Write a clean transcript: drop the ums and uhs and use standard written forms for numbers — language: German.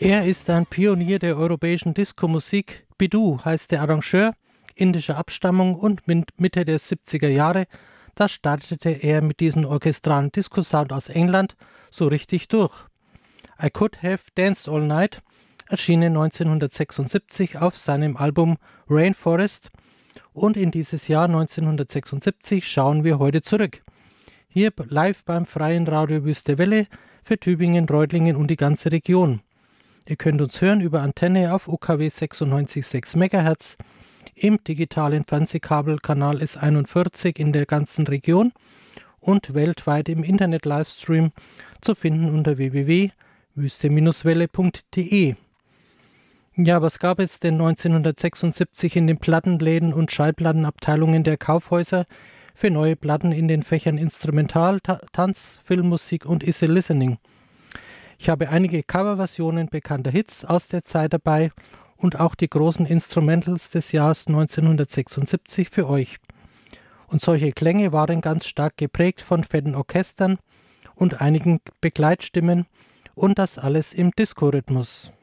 Er ist ein Pionier der europäischen Disco-Musik. Bidu heißt der Arrangeur, indischer Abstammung, und Mitte der 70er Jahre, da startete er mit diesem orchestralen Disco-Sound aus England so richtig durch. I Could Have Danced All Night erschien 1976 auf seinem Album Rainforest, und in dieses Jahr 1976 schauen wir heute zurück. Hier live beim Freien Radio Wüste Welle für Tübingen, Reutlingen und die ganze Region. Ihr könnt uns hören über Antenne auf UKW 96,6 MHz, im digitalen Fernsehkabelkanal S41 in der ganzen Region und weltweit im Internet-Livestream zu finden unter www.wüste-welle.de. Ja, was gab es denn 1976 in den Plattenläden und Schallplattenabteilungen der Kaufhäuser für neue Platten in den Fächern Instrumental, Tanz, Filmmusik und Easy Listening? Ich habe einige Coverversionen bekannter Hits aus der Zeit dabei und auch die großen Instrumentals des Jahres 1976 für euch. Und solche Klänge waren ganz stark geprägt von fetten Orchestern und einigen Begleitstimmen, und das alles im Disco-Rhythmus.